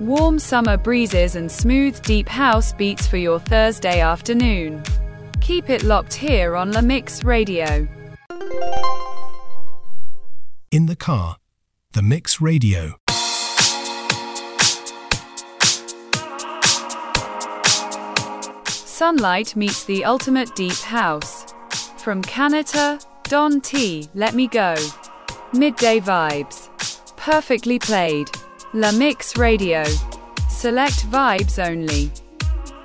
Warm summer breezes and smooth deep house beats for your Thursday afternoon. Keep it locked here on La Mix Radio. In the car, The Mix Radio. Sunlight meets the ultimate deep house. From Kanata, Don T, Let Me Go. Midday vibes. Perfectly played. La Mix Radio. Select vibes only.